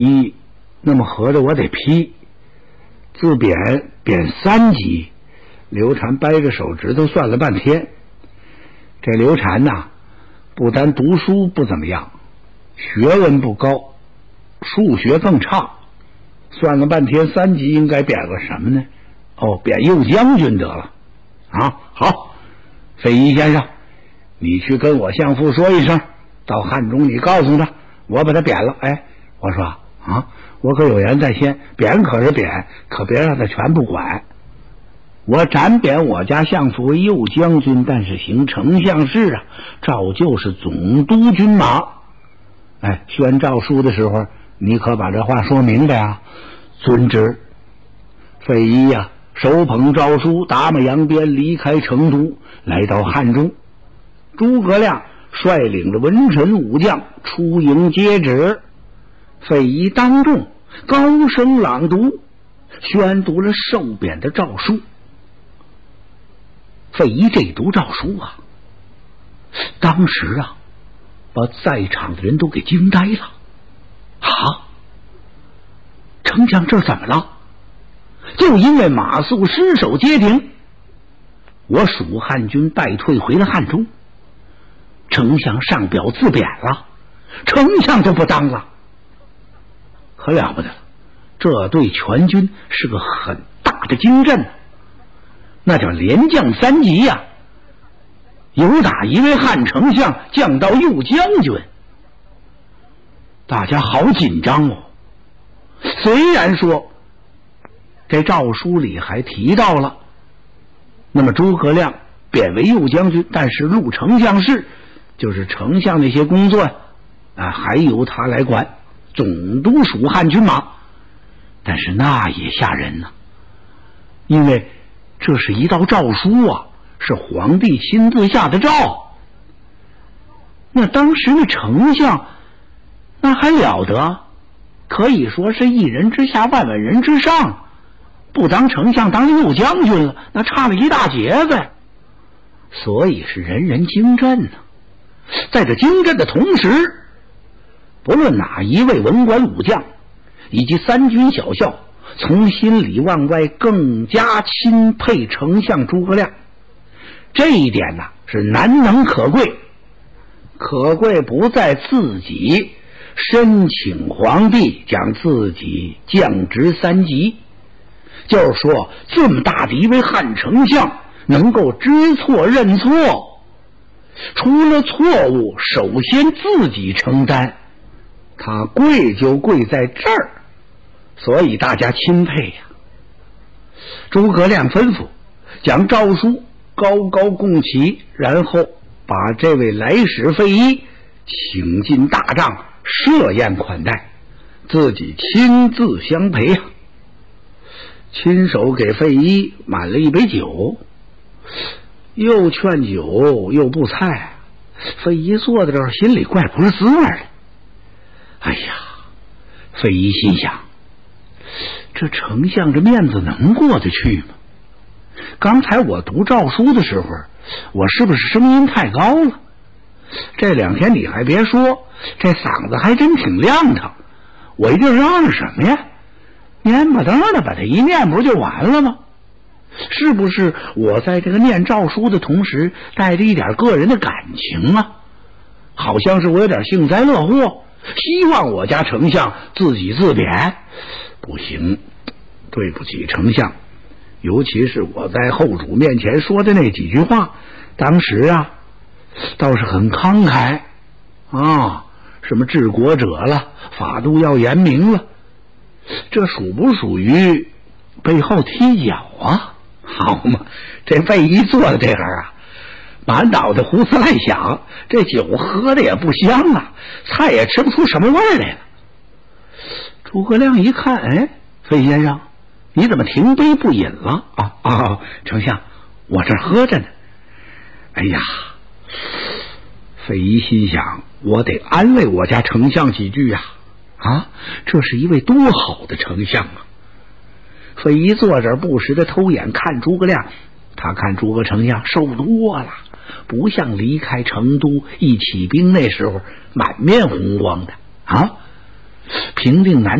那么合着我得批，自贬3级。刘禅掰着手指头算了半天，这刘禅呐，不单读书不怎么样，学问不高，数学更差。算了半天，3级应该贬个什么呢？贬右将军得了。好，费祎先生，你去跟我相父说一声，到汉中你告诉他，我把他贬了。我说我可有言在先，贬可是贬，可别让他全不管。我斩贬我家相父为右将军，但是行丞相事啊，照旧是总督军马。宣诏书的时候，你可把这话说明白啊！遵旨。费祎呀，手捧诏书，打马扬鞭，离开成都，来到汉中。诸葛亮率领着文臣武将出迎接旨。费祎当众高声朗读，宣读了受贬的诏书。费祎这一读诏书啊，当时啊，把在场的人都给惊呆了。丞相这怎么了？就因为马谡失守街亭，我蜀汉军败退回了汉中，丞相上表自贬了，丞相都不当了，可了不得了！这对全军是个很大的惊震，那叫连降3级呀，由打一位汉丞相降到右将军，大家好紧张哦。虽然说这诏书里还提到了，那么诸葛亮贬为右将军，但是录丞相事，就是丞相那些工作还由他来管，总督蜀汉军马。但是那也吓人呢，因为这是一道诏书啊，是皇帝亲自下的诏。那当时的丞相那还了得，可以说是一人之下万万人之上，不当丞相当右将军了，那差了一大截子，所以是人人惊震呢。在这惊震的同时，不论哪一位文官武将以及三军小校，从心里往外更加钦佩丞相诸葛亮。这一点呢，是难能可贵，可贵不在自己申请皇帝将自己降职3级，就是说这么大的一位汉丞相能够知错认错，出了错误首先自己承担，他贵就贵在这儿，所以大家钦佩呀。诸葛亮吩咐将诏书高高供齐，然后把这位来使费祎请进大帐设宴款待，自己亲自相陪啊，亲手给费祎满了一杯酒，又劝酒又布菜。费祎坐在这儿心里怪不是滋味的。哎呀，费祎心想，这丞相这面子能过得去吗？刚才我读诏书的时候，我是不是声音太高了？这2天你还别说，这嗓子还真挺亮堂。我一定嚷嚷什么呀？蔫巴登的把它一念不就完了吗？是不是我在这个念诏书的同时带着一点个人的感情啊？好像是我有点幸灾乐祸，希望我家丞相自己自贬。不行，对不起丞相，尤其是我在后主面前说的那几句话，当时啊倒是很慷慨啊，什么治国者了，法度要严明了，这属不属于背后踢脚啊？好嘛，这费祎坐在这儿啊，满脑袋胡思乱想，这酒喝的也不香啊，菜也吃不出什么味儿来了。诸葛亮一看，哎，费先生，你怎么停杯不饮了？丞相，我这儿喝着呢。哎呀，费祎心想，我得安慰我家丞相几句呀！这是一位多好的丞相啊！费祎坐这儿不时的偷眼看诸葛亮，他看诸葛丞相瘦多了，不像离开成都一起兵那时候满面红光的啊。 平定南